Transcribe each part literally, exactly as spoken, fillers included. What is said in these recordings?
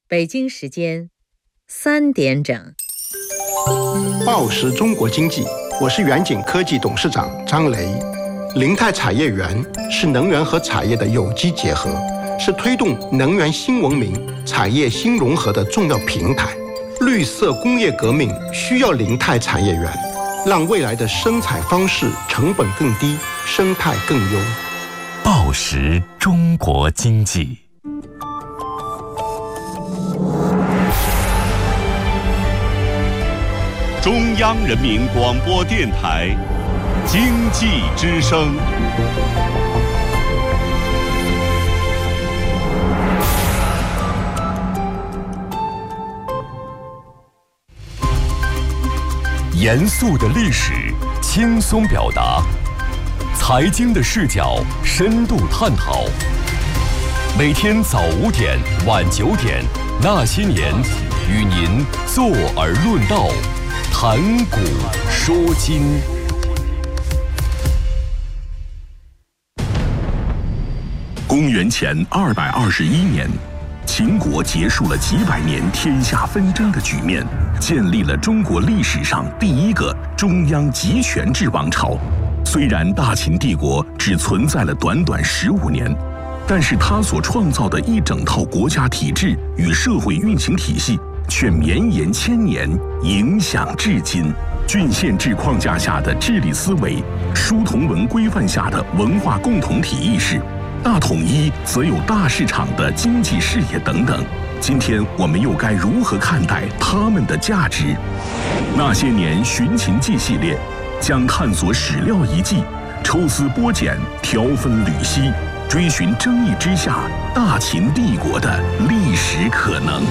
北京时间三点整。 报时中国经济，我是远景科技董事长张雷。林泰产业园是能源和产业的有机结合，是推动能源新文明、产业新融合的重要平台。绿色工业革命需要林泰产业园，让未来的生产方式成本更低，生态更优。 报时中国经济。中央人民广播电台经济之声。严肃的历史，轻松表达；财经的视角，深度探讨。每天早五点，晚九点，那些年，与您坐而论道，谈古说今。公元前二百二十一年，秦国结束了几百年天下纷争的局面，建立了中国历史上第一个中央集权制王朝。虽然大秦帝国只存在了短短十五年，但是它所创造的一整套国家体制与社会运行体系却绵延千年，影响至今。郡县制框架下的治理思维，书同文规范下的文化共同体意识，大统一则有大市场的经济视野等等。今天我们又该如何看待它们的价值？那些年寻秦记系列将探索史料遗迹，抽丝剥茧，条分缕析，追寻争议之下大秦帝国的历史可能。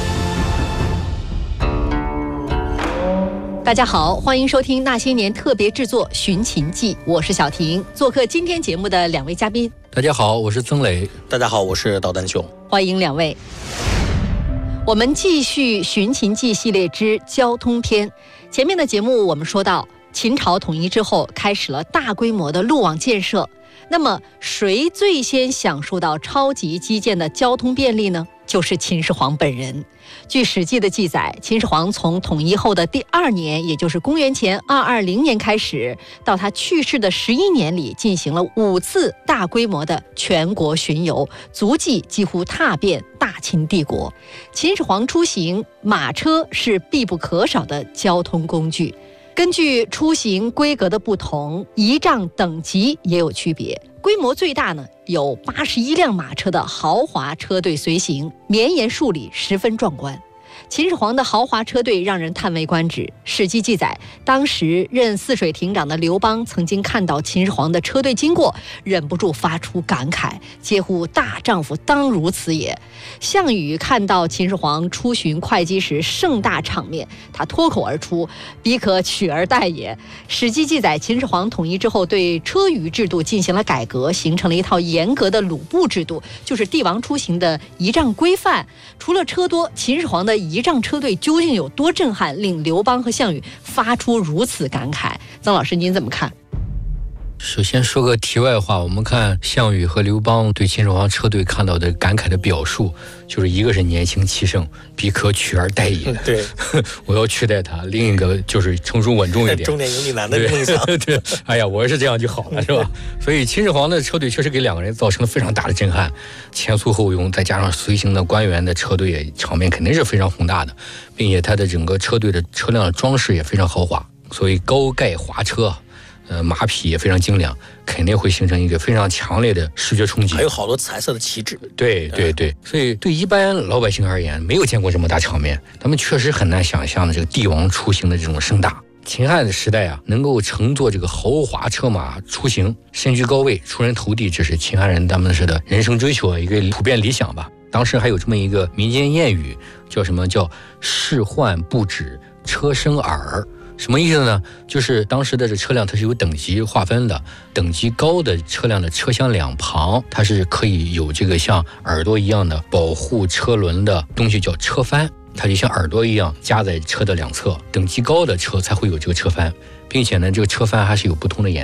大家好，欢迎收听那些年特别制作《寻秦记》，我是小婷。做客今天节目的两位嘉宾， 大家好，我是曾磊。 大家好，我是导弹熊。 欢迎两位。我们继续《寻秦记》系列之交通篇。前面的节目我们说到，秦朝统一之后，开始了大规模的路网建设。那么，谁最先享受到超级基建的交通便利呢？就是秦始皇本人。据《史记》的记载，秦始皇从统一后的第二年，也就是公元前二二零年开始，到他去世的十一年里，进行了五次大规模的全国巡游，足迹几乎踏遍大秦帝国。秦始皇出行，马车是必不可少的交通工具。根据出行规格的不同，仪仗等级也有区别。规模最大呢，有八十一辆马车的豪华车队随行，绵延数里，十分壮观。秦始皇的豪华车队让人叹为观止。《史记》记载，当时任泗水亭长的刘邦曾经看到秦始皇的车队经过，忍不住发出感慨，嗟乎大丈夫当如此也。项羽看到秦始皇出巡会稽时盛大场面，他脱口而出，彼可取而代也。《史记》记载，秦始皇统一之后，对车舆制度进行了改革，形成了一套严格的鲁部制度，就是帝王出行的仪仗规范。除了车多，秦始皇的仪仗车队究竟有多震撼，令刘邦和项羽发出如此感慨？曾老师您怎么看？ 首先说个题外话，我们看项羽和刘邦对秦始皇车队看到的感慨的表述，就是一个是年轻气盛，彼可取而代也， 对， 我要取代他；另一个就是成熟稳重一点， 中年油腻男的梦想。 对，对，哎呀，我要是这样就好了，是吧？所以秦始皇的车队确实给两个人造成了非常大的震撼，前簇后拥，再加上随行的官员的车队，场面肯定是非常宏大的，并且他的整个车队的车辆的装饰也非常豪华，所以高盖华车。呃，马匹也非常精良，肯定会形成一个非常强烈的视觉冲击。 还有好多彩色的旗帜。 对对对，所以对一般老百姓而言，没有见过这么大场面，他们确实很难想象的这个帝王出行的这种盛大。秦汉的时代啊，能够乘坐这个豪华车马出行，身居高位，出人头地，这是秦汉人他们是的人生追求，一个普遍理想吧。当时还有这么一个民间谚语，叫什么？叫仕宦不止，车生耳。什么意思呢？就是当时的这车辆它是有等级划分的，等级高的车辆的车厢两旁，它是可以有这个像耳朵一样的保护车轮的东西，叫车帆，它就像耳朵一样夹在车的两侧。等级高的车才会有这个车帆，并且呢，这个车帆还是有不同的颜色。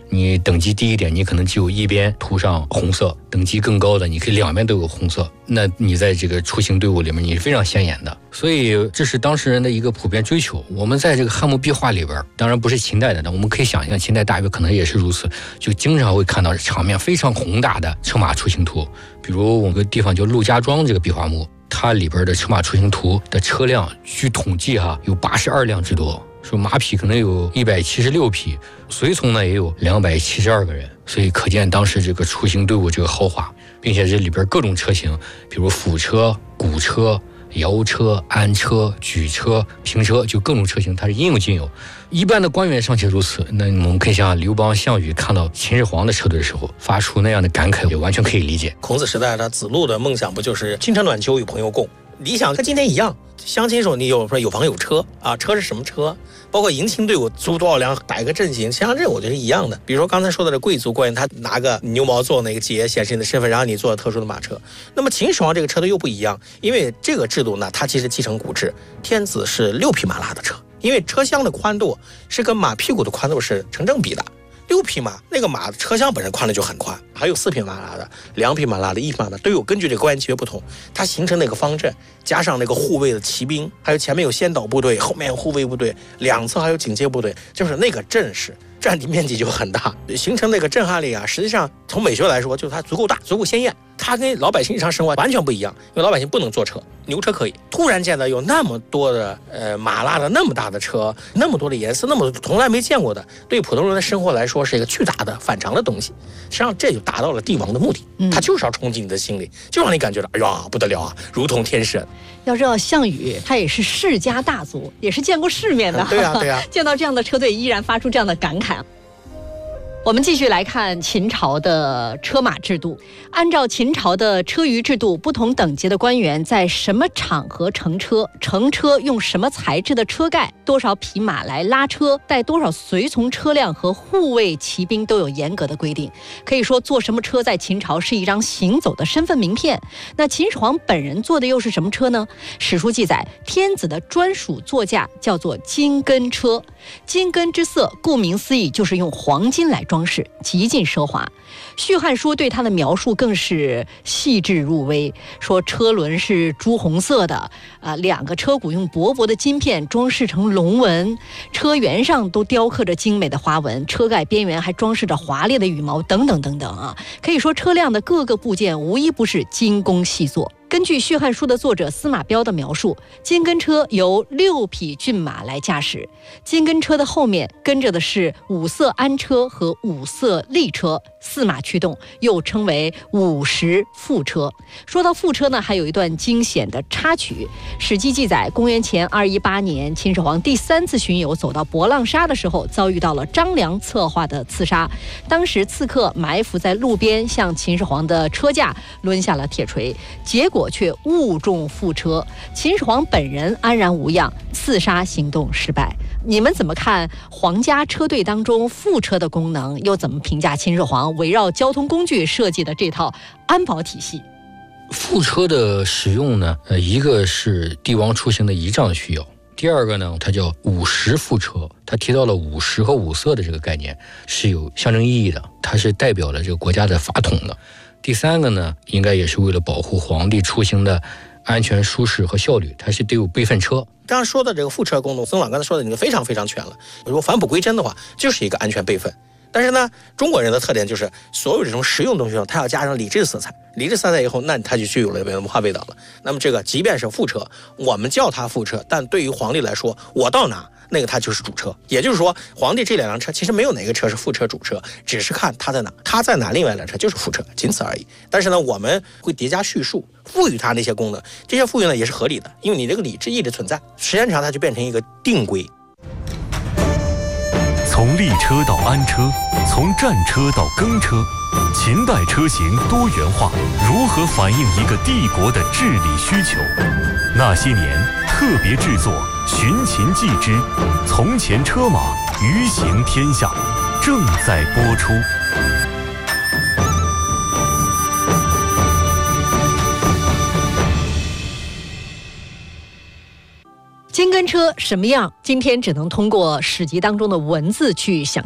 你等级低一点，你可能只有一边涂上红色；等级更高的，你可以两边都有红色。那你在这个出行队伍里面，你是非常显眼的。所以这是当事人的一个普遍追求。我们在这个汉墓壁画里边，当然不是秦代的，我们可以想象秦代大约可能也是如此，就经常会看到场面非常宏大的车马出行图。比如我们个地方叫陆家庄这个壁画墓，它里边的车马出行图的车辆，据统计哈有八十二辆之多。说马匹可能有一百七十六匹，随从呢也有两百七十二个人，所以可见当时这个出行队伍这个豪华，并且这里边各种车型，比如辅车、鼓车、摇车、鞍车、举车、平车，就各种车型，它是应有尽有。一般的官员尚且如此，那我们可以想想刘邦、项羽看到秦始皇的车队的时候，发出那样的感慨，也完全可以理解。 孔子时代，他子路的梦想不就是清晨暖秋与朋友共？理想跟今天一样，相亲时候你有说有房有车啊，车是什么车？包括迎亲队伍租多少辆，打一个阵型，相这我觉得是一样的。比如说刚才说到的贵族官员，他拿个牛毛做那个节显示你的身份，然后你坐特殊的马车。那么秦始皇这个车队又不一样，因为这个制度呢，它其实继承古制，天子是六匹马拉的车，因为车厢的宽度是跟马屁股的宽度是成正比的。六匹马，那个马的车厢本身宽的就很宽，还有四匹马拉的、两匹马拉的、一匹马拉的都有，根据这个官员级别不同，它形成那个方阵，加上那个护卫的骑兵，还有前面有先导部队，后面有护卫部队，两侧还有警戒部队，就是那个阵势占地面积就很大，形成那个震撼力啊。实际上从美学来说，就是它足够大、足够鲜艳，它跟老百姓日常生活完全不一样，因为老百姓不能坐车，牛车可以。突然间呢，有那么多的呃马拉的那么大的车，那么多的颜色，那么从来没见过的，对普通人的生活来说是一个巨大的反常的东西。实际上这就达到了帝王的目的，他就是要冲击你的心里，就让你感觉到哎呀不得了啊，如同天神。 要知道项羽他也是世家大族，也是见过世面的， 嗯、对呀、啊、对呀、啊， 见到这样的车队依然发出这样的感慨。我们继续来看秦朝的车马制度。按照秦朝的车舆制度，不同等级的官员在什么场合乘车，乘车用什么材质的车盖，多少匹马来拉车，带多少随从车辆和护卫骑兵都有严格的规定。可以说坐什么车在秦朝是一张行走的身份名片。那秦始皇本人坐的又是什么车呢？史书记载，天子的专属座驾叫做金根车，金根之色顾名思义就是用黄金来装饰，极尽奢华。《续汉书》对它的描述更是细致入微，说车轮是朱红色的，啊，两个车毂用薄薄的金片装饰成龙纹，车辕上都雕刻着精美的花纹，车盖边缘还装饰着华丽的羽毛，等等等等啊！可以说车辆的各个部件无一不是精工细作。根据《续汉书》的作者司马彪的描述，金根车由六匹骏马来驾驶，金根车的后面跟着的是五色鞍车和五色立车，四马驱动，又称为五十副车。说到副车呢，还有一段惊险的插曲。史记记载，公元前二一八年，秦始皇第三次巡游走到博浪沙的时候，遭遇到了张良策划的刺杀。当时刺客埋伏在路边，向秦始皇的车架抡下了铁锤，结果却误中副车，秦始皇本人安然无恙，刺杀行动失败。你们怎么看皇家车队当中副车的功能？又怎么评价秦始皇围绕交通工具设计的这套安保体系？ 副车的使用呢，呃，一个是帝王出行的仪仗需要，第二个呢，它叫五十副车，它提到了五十和五色的这个概念是有象征意义的，它是代表了这个国家的法统的。第三个呢，应该也是为了保护皇帝出行的安全、舒适和效率，它是得有备份车。 刚刚说的这个副车功能，曾老刚才说的已经非常非常全了。如果返璞归真的话，就是一个安全备份。但是呢，中国人的特点就是所有这种实用东西上，它要加上理智色彩。理智色彩以后，那它就具有了文化味道了。那么这个即便是副车，我们叫它副车，但对于皇帝来说，我到哪那个它就是主车。也就是说，皇帝这两辆车其实没有哪个车是副车主车，只是看它在哪，它在哪，另外一辆车就是副车，仅此而已。但是呢，我们会叠加叙述，赋予它那些功能，这些赋予呢也是合理的，因为你这个理智一直存在，时间长它就变成一个定规。 从立车到安车，从战车到更车，秦代车型多元化，如何反映一个帝国的治理需求？那些年特别制作《寻秦记之从前车马余行天下》正在播出。 金根车什么样？今天只能通过史籍当中的文字去想象。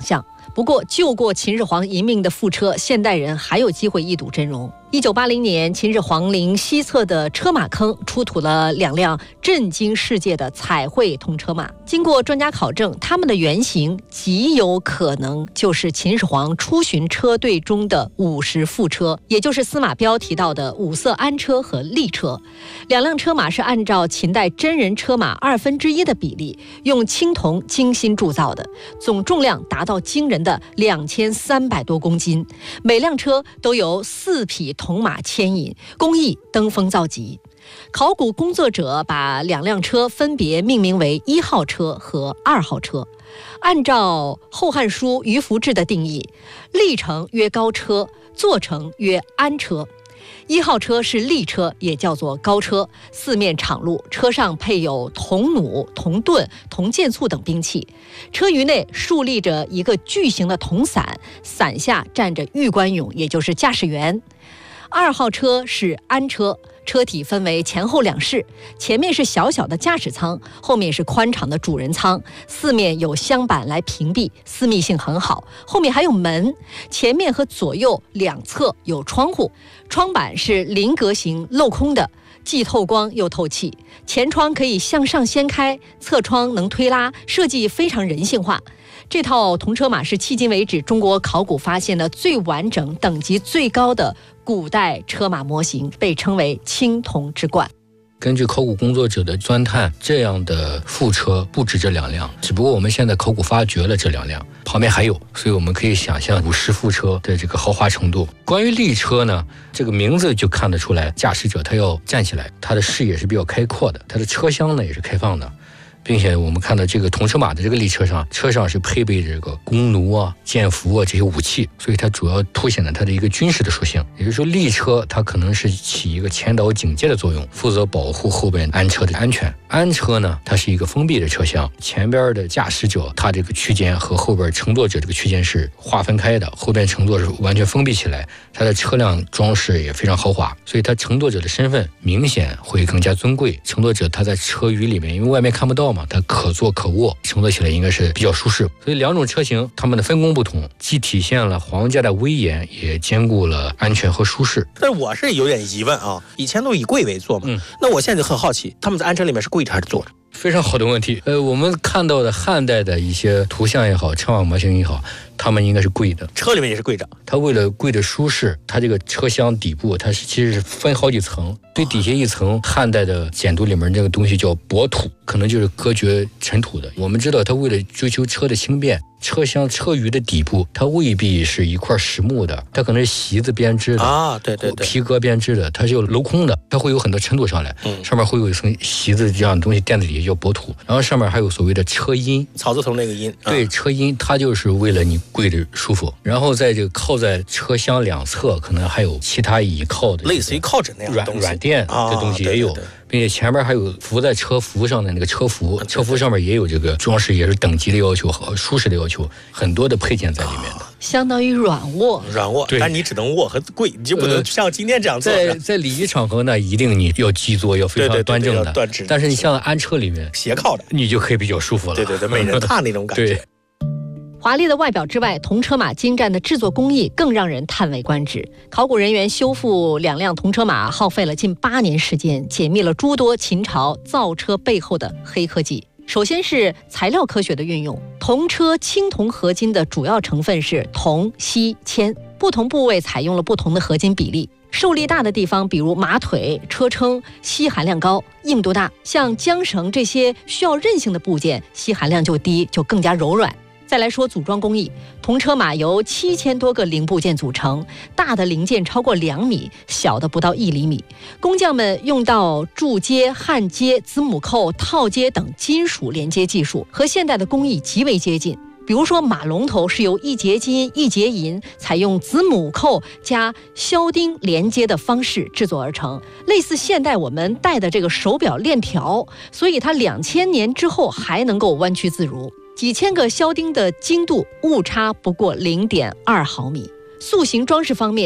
不过，救过秦始皇一命的副车，现代人还有机会一睹真容。一九八零年，秦始皇陵西侧的车马坑出土了两辆震惊世界的彩绘铜车马。经过专家考证，它们的原型极有可能就是秦始皇出巡车队中的五十副车，也就是司马彪提到的五色安车和立车。两辆车马是按照秦代真人车马二分之一的比例，用青铜精心铸造的，总重量达到惊人的两千三百多公斤。每辆车都由四匹铜马牵引，工艺登峰造极。考古工作者把两辆车分别命名为一号车和二号车。按照《后汉书·鱼凫志》的定义，立乘曰高车，坐乘曰安车。一号车是立车，也叫做高车，四面敞路，车上配有铜弩、铜盾、铜剑簇等兵器。车舆内竖立着一个巨型的铜伞，伞下站着玉关勇，也就是驾驶员。二号车是安车，车体分为前后两室，前面是小小的驾驶舱，后面是宽敞的主人舱，四面有箱板来屏蔽，私密性很好。后面还有门，前面和左右两侧有窗户，窗板是菱格形镂空的，既透光又透气。前窗可以向上掀开，侧窗能推拉，设计非常人性化。这套铜车马是迄今为止中国考古发现的最完整、等级最高的古代车马模型，被称为青铜之冠。 根据考古工作者的钻探，这样的副车不止这两辆，只不过我们现在考古发掘了这两辆，旁边还有，所以我们可以想象五十副车的这个豪华程度。关于立车呢，这个名字就看得出来，驾驶者他要站起来，他的视野是比较开阔的，他的车厢呢也是开放的。并且我们看到这个铜车马的这个立车上，车上是配备这个弓弩啊、箭符啊这些武器，所以它主要凸显了它的一个军事的属性。也就是说，立车它可能是起一个前导警戒的作用，负责保护后边安车的安全。安车呢，它是一个封闭的车厢，前边的驾驶者他这个区间和后边乘坐者这个区间是划分开的，后边乘坐是完全封闭起来，它的车辆装饰也非常豪华，所以它乘坐者的身份明显会更加尊贵。乘坐者他在车舆里面，因为外面看不到嘛，它可坐可卧，乘坐起来应该是比较舒适。所以两种车型它们的分工不同，既体现了皇家的威严，也兼顾了安全和舒适。 但是我是有点疑问啊，以前都以贵为坐嘛，嗯，那我现在就很好奇，他们在安车里面是跪着还是坐着？ 非常好的问题。呃，我们看到的汉代的一些图像也好，车马模型也好，他们应该是跪的， 车里面也是跪着。 它为了跪的舒适，它这个车厢底部它是其实是分好几层，最底下一层汉代的简牍里面这个东西叫薄土，可能就是隔绝尘土的。我们知道它为了追求车的轻便，车厢车舆的底部它未必是一块实木的，它可能是席子编织的啊，对对对， 皮革编织的，它是有镂空的，它会有很多尘土上来，嗯，上面会有一层席子这样的东西垫在底下叫薄土，然后上面还有所谓的车阴， 草字头那个阴， 对，车阴它就是为了你跪着舒服，然后在这个靠在车厢两侧可能还有其他倚靠的， 类似于靠枕那样的东西， 软软垫这东西也有。啊，对对对，并且前面还有浮在车服上的那个车服，车服上面也有这个装饰，也是等级的要求和舒适的要求，很多的配件在里面的， 相当于软卧。 软卧，但你只能卧和跪，你就不能像今天这样做。 在在礼仪场合呢，一定你要基坐，要非常端正的， 对对对，端直。 但是你像安车里面斜靠的， 你就可以比较舒服了。 对对对，美人榻那种感觉。 对。 华丽的外表之外，铜车马精湛的制作工艺更让人叹为观止。考古人员修复两辆铜车马耗费了近八年时间，解密了诸多秦朝造车背后的黑科技。首先是材料科学的运用，铜车青铜合金的主要成分是铜、锡、铅，不同部位采用了不同的合金比例。受力大的地方，比如马腿、车撑，锡含量高，硬度大；像缰绳这些需要韧性的部件，锡含量就低，就更加柔软。再来说组装工艺，铜车马由七千多个零部件组成，大的零件超过两米，小的不到一厘米。工匠们用到铸接、焊接、子母扣、套接等金属连接技术，和现代的工艺极为接近。比如说马龙头是由一节金一节银，采用子母扣加销钉连接的方式制作而成，类似现代我们戴的这个手表链条，所以它两千年之后还能够弯曲自如。几千个销钉的精度误差不过零点二毫米。塑形装饰方面，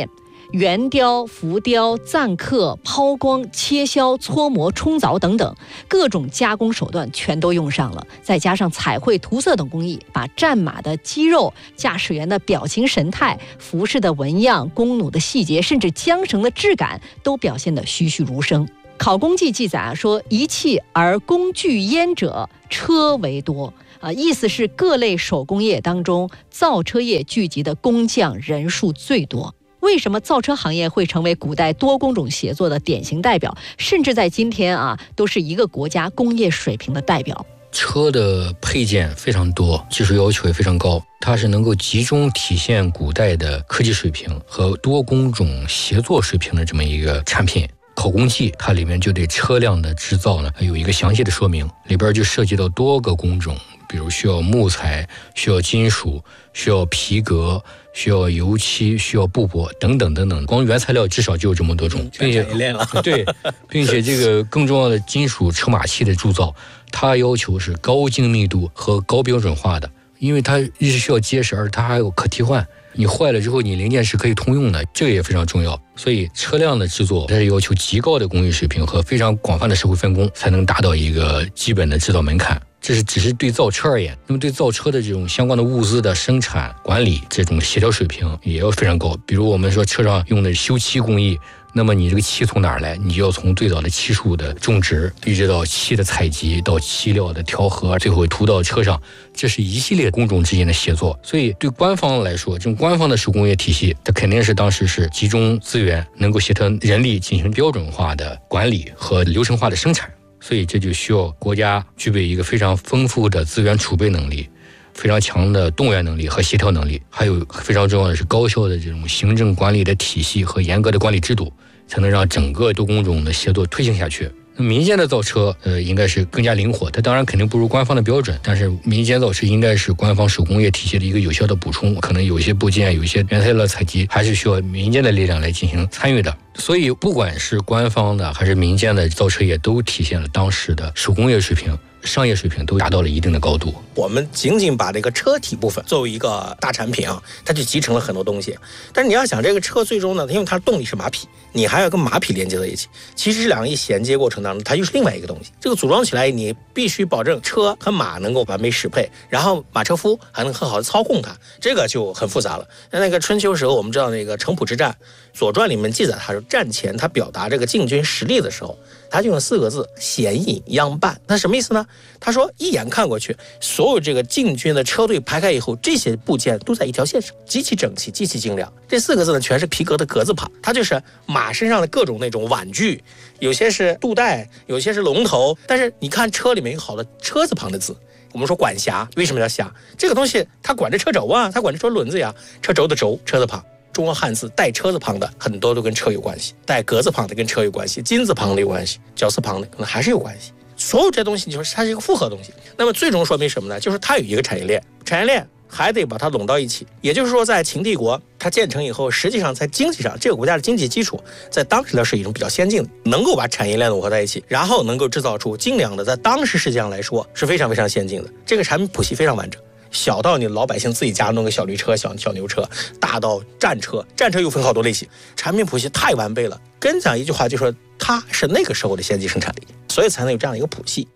圆雕、浮雕、錾刻、抛光、切削、搓磨、冲凿等等各种加工手段全都用上了，再加上彩绘、涂色等工艺，把战马的肌肉、驾驶员的表情神态、服饰的纹样、弓弩的细节，甚至缰绳的质感都表现得栩栩如生。考工记记载啊，说一气而工具焉者，车为多啊，意思是各类手工业当中，造车业聚集的工匠人数最多。为什么造车行业会成为古代多工种协作的典型代表，甚至在今天啊，都是一个国家工业水平的代表？ 车的配件非常多，技术要求也非常高，它是能够集中体现古代的科技水平和多工种协作水平的这么一个产品。考工记它里面就对车辆的制造呢有一个详细的说明，里边就涉及到多个工种，比如需要木材、需要金属、需要皮革、需要油漆、需要布帛等等等等，光原材料至少就有这么多种，并且对，并且这个更重要的金属车马器的铸造，它要求是高精密度和高标准化的，因为它一是需要结实，而它还有可替换。你坏了之后，你零件是可以通用的，这个也非常重要。所以车辆的制作，它是要求极高的工艺水平和非常广泛的社会分工，才能达到一个基本的制造门槛。这是只是对造车而言，那么对造车的这种相关的物资的生产管理，这种协调水平也要非常高。比如我们说车上用的修漆工艺，那么你这个漆从哪儿来？你就要从最早的漆树的种植，一直到漆的采集，到漆料的调和，最后涂到车上，这是一系列工种之间的协作。所以对官方来说，这种官方的手工业体系，它肯定是当时是集中资源，能够协调人力进行标准化的管理和流程化的生产。所以这就需要国家具备一个非常丰富的资源储备能力，非常强的动员能力和协调能力，还有非常重要的是高效的这种行政管理的体系和严格的管理制度，才能让整个多工种的协作推行下去。那民间的造车，呃，应该是更加灵活。它当然肯定不如官方的标准，但是民间造车应该是官方手工业体系的一个有效的补充。可能有一些部件、有一些原材料的采集，还是需要民间的力量来进行参与的。所以，不管是官方的还是民间的造车业，都体现了当时的手工业水平、商业水平都达到了一定的高度。 我们仅仅把这个车体部分作为一个大产品啊，它就集成了很多东西。但是你要想，这个车最终呢，因为它的动力是马匹，你还要跟马匹连接在一起。其实这两个一衔接过程当中，它又是另外一个东西。这个组装起来，你必须保证车和马能够完美适配，然后马车夫还能很好的操控它，这个就很复杂了。那那个春秋时候，我们知道那个城濮之战，《左传》里面记载，他说战前他表达这个晋军实力的时候，他就用四个字：显影样办。那什么意思呢？他说一眼看过去，所有这个晋军的车队排开以后，这些部件都在一条线上，极其整齐，极其精良。这四个字呢，全是皮革的革字旁，它就是马身上的各种那种碗具，有些是肚带，有些是龙头，但是你看车里面有好多车字旁的字。我们说管辖，为什么叫辖？这个东西它管着车轴啊，它管着车轮子呀，车轴的轴，车字旁。中国汉字带车字旁的很多都跟车有关系，带革字旁的跟车有关系，金字旁的有关系，绞丝旁的可能还是有关系。所有这东西就是它是一个复合东西。那么最终说明什么呢？就是它有一个产业链，产业链还得把它拢到一起。也就是说，在秦帝国它建成以后，实际上在经济上，这个国家的经济基础在当时呢是一种比较先进的，能够把产业链拢合在一起，然后能够制造出精良的，在当时实际上来说是非常非常先进的。这个产品谱系非常完整。小到你老百姓自己家弄个小驴车、小小牛车，大到战车，战车又分好多类型，产品谱系太完备了。跟讲一句话，就说它是那个时候的先进生产力，所以才能有这样一个谱系。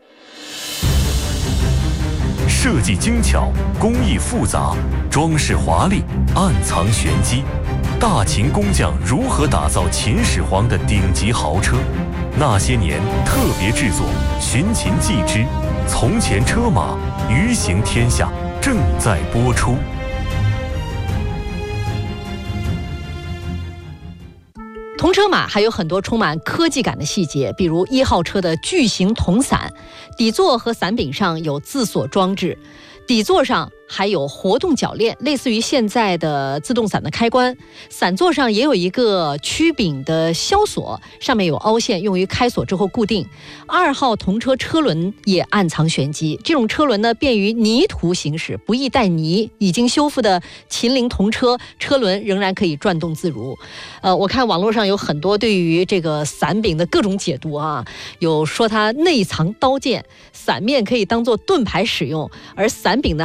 设计精巧，工艺复杂，装饰华丽，暗藏玄机。大秦工匠如何打造秦始皇的顶级豪车？那些年特别制作《寻秦记之从前车马余行天下》正在播出。 铜车马还有很多充满科技感的细节，比如一号车的巨型铜伞，底座和伞柄上有自锁装置，底座上还有活动铰链，类似于现在的自动伞的开关。伞座上也有一个曲柄的销锁，上面有凹陷，用于开锁之后固定。二号铜车车轮也暗藏玄机，这种车轮呢便于泥土行驶，不易带泥。已经修复的秦陵铜车车轮仍然可以转动自如。呃，我看网络上有很多对于这个伞柄的各种解读啊，有说它内藏刀剑，伞面可以当做盾牌使用，而伞柄呢还可以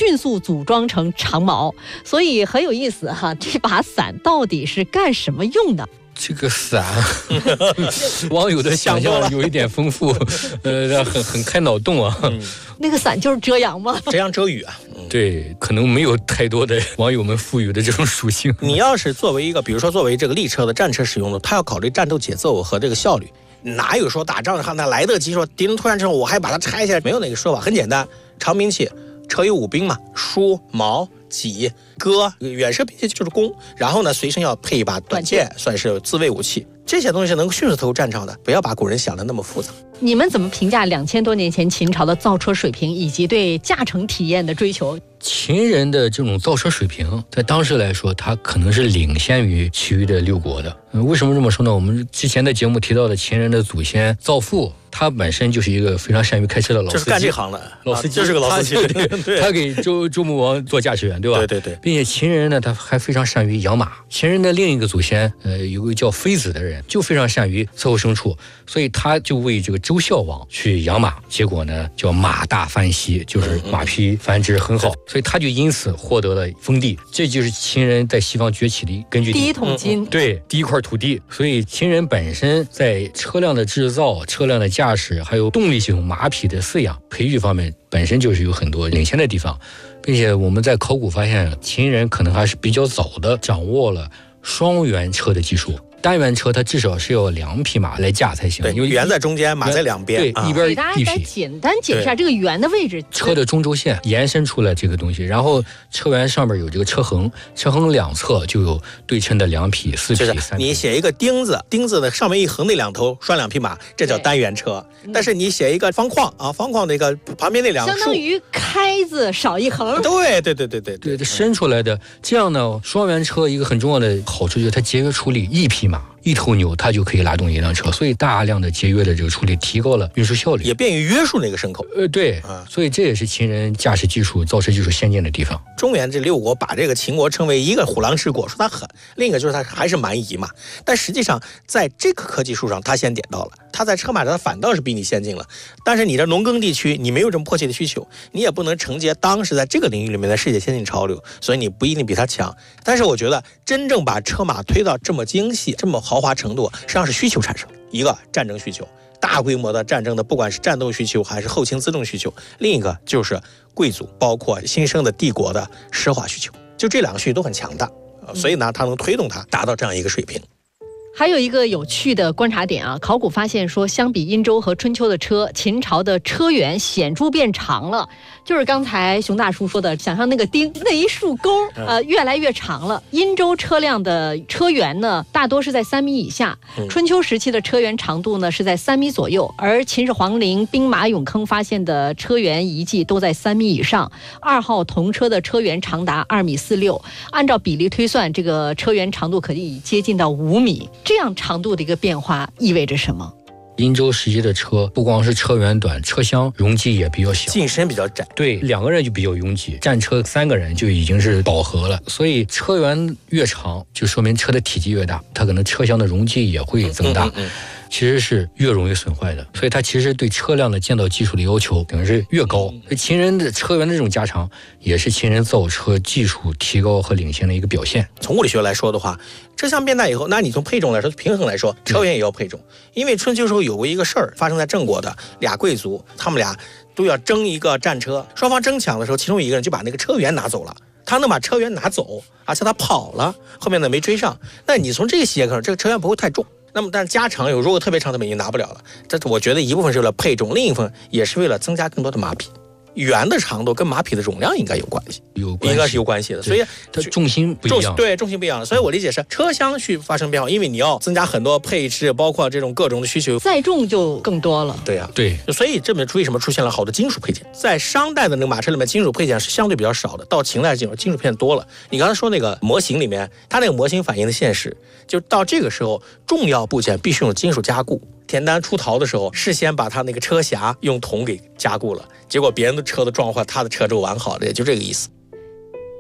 迅速组装成长矛，所以很有意思哈。这把伞到底是干什么用的？ 这个伞，网友的想象有一点丰富，呃，很很开脑洞啊。 嗯、 那个伞就是遮阳吗？ 遮阳遮雨啊。 嗯、对，可能没有太多的网友们赋予的这种属性。 你要是作为一个，比如说作为这个力车的战车使用的，它要考虑战斗节奏和这个效率。哪有说打仗上那来得及说敌人突然之后我还把它拆下来？没有那个说法，很简单，长兵器，车有五兵嘛，书、矛、戟、戈，远射兵器就是弓，然后呢随身要配一把短剑，算是自卫武器。这些东西能够迅速投入战场的，不要把古人想的那么复杂。 你们怎么评价两千多年前秦朝的造车水平以及对驾乘体验的追求？ 秦人的这种造车水平，在当时来说，它可能是领先于其余的六国的。嗯、为什么这么说呢？我们之前的节目提到的秦人的祖先造父，他本身就是一个非常善于开车的老司机， 就是干这行的老司机， 啊、就是个老司机。 他, 对他给周周穆王做驾驶员，对吧？ 对对对。 并且秦人呢，他还非常善于养马。秦人的另一个祖先，呃，有个叫妃子的人，就非常善于伺候牲畜，所以他就为这个周孝王去养马，结果呢叫马大翻稀，就是马匹繁殖很好，嗯、所以他就因此获得了封地。这就是秦人在西方崛起的根据地， 第一桶金。 对，第一块土地。所以秦人本身在车辆的制造、车辆的驾驶，还有动力系统、马匹的饲养、培育方面，本身就是有很多领先的地方，并且我们在考古发现，秦人可能还是比较早的掌握了双辕车的技术。单辕车它至少是要两匹马来驾才行， 对， 因为辕在中间，马在两边， 对， 啊、 一边给大家再一匹。 简单解释一下这个辕的位置。 车的中轴线延伸出来这个东西，然后车辕上面有这个车横，车横两侧就有对称的两匹、四匹、 就是三匹。 你写一个钉子，钉子的上面一横那两头拴两匹马，这叫单辕车。但是你写一个方框啊，方框那个旁边那两相当于开字少一横。 对对对对对对，伸出来的。这样呢，双辕车一个很重要的好处就是它节约出力，一匹马。一头牛它就可以拉动一辆车，所以大量的节约的这个处理，提高了运输效率， 也便于约束那个牲口。 呃，对， 啊， 所以这也是秦人驾驶技术、造车技术先进的地方。 中原这六国把这个秦国称为一个虎狼之国，说它狠；另一个就是它还是蛮夷嘛。但实际上，在这个科技树上，它先点到了。它在车马上反倒是比你先进了。但是你这农耕地区，你没有这么迫切的需求，你也不能承接当时在这个领域里面的世界先进潮流，所以你不一定比它强。但是我觉得，真正把车马推到这么精细、这么豪华程度，实际上是需求产生。一个战争需求，大规模的战争的，不管是战斗需求还是后勤辎重需求；另一个就是贵族，包括新生的帝国的奢华需求。就这两个需求都很强大，所以呢，它能推动它达到这样一个水平。 还有一个有趣的观察点啊，考古发现说，相比殷周和春秋的车，秦朝的车辕显著变长了。就是刚才熊大叔说的，想象那个钉那一束钩，呃，越来越长了。殷周车辆的车辕呢，大多是在三米以下；春秋时期的车辕长度呢是在三米左右，而秦始皇陵兵马俑坑发现的车辕遗迹都在三米以上。二号铜车的车辕长达二米四六，按照比例推算，这个车辕长度可以接近到五米。这样长度的一个变化意味着什么？ 殷周时期的车不光是车辕短，车厢容积也比较小， 进深比较窄。 对，两个人就比较拥挤，战车三个人就已经是饱和了。所以车辕越长，就说明车的体积越大，它可能车厢的容积也会增大。嗯嗯嗯其实是越容易损坏的，所以它其实对车辆的建造技术的要求等于是越高。所以秦人的车辕的这种加长，也是秦人造车技术提高和领先的一个表现。 从物理学来说的话，车厢变大以后，那你从配重来说，平衡来说，车辕也要配重。因为春秋时候有过一个事儿发生在郑国的俩贵族，他们俩都要争一个战车，双方争抢的时候，其中一个人就把那个车辕拿走了。他能把车辕拿走，而且他跑了，后面呢没追上。那你从这个细节看，这个车辕不会太重。那么，但是加长有如果特别长的，已经拿不了了。这我觉得一部分是为了配重，另一部分也是为了增加更多的马匹。辕的长度跟马匹的容量应该有关系， 有关系应该是有关系的，所以它重心不一样， 对，重心不一样。所以我理解是车厢去发生变化，因为你要增加很多配置，包括这种各种的需求， 载重就更多了。 对呀、啊， 对， 所以这本为什么出现了好多金属配件？在商代的那个马车里面，金属配件是相对比较少的，到秦代金属金属配件多了。你刚才说那个模型里面，它那个模型反映的现实，就到这个时候，重要部件必须用金属加固。田单出逃的时候，事先把他那个车匣用铜给加固了，结果别人的车都撞坏，他的车就完好了，也就这个意思。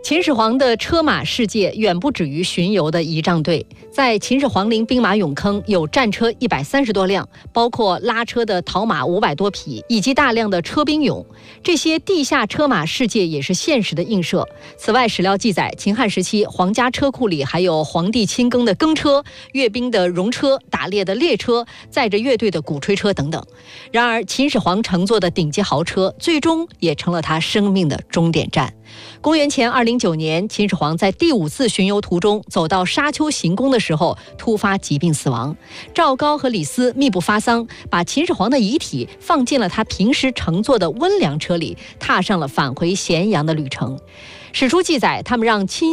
秦始皇的车马世界远不止于巡游的仪仗队，在秦始皇陵兵马俑坑有战车一百三十多辆，包括拉车的陶马五百多匹，以及大量的车兵俑。这些地下车马世界也是现实的映射。此外，史料记载，秦汉时期皇家车库里还有皇帝亲耕的耕车、阅兵的戎车、打猎的猎车、载着乐队的鼓吹车等等。然而，秦始皇乘坐的顶级豪车，最终也成了他生命的终点站。公元前二零九年，秦始皇在第五次巡游途中，走到沙丘行宫的时候，突发疾病死亡。赵高和李斯密不发丧，把秦始皇的遗体放进了他平时乘坐的温凉车里，踏上了返回咸阳的旅程。史书记载，他们让亲